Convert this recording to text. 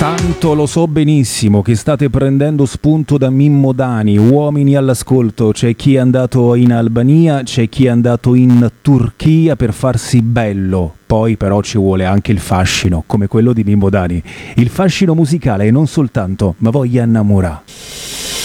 Tanto lo so benissimo che state prendendo spunto da Mimmo Dani. Uomini all'ascolto, c'è chi è andato in Albania, c'è chi è andato in Turchia per farsi bello. Poi però ci vuole anche il fascino, come quello di Mimmo Dani. Il fascino musicale e non soltanto, ma voglia innamorare.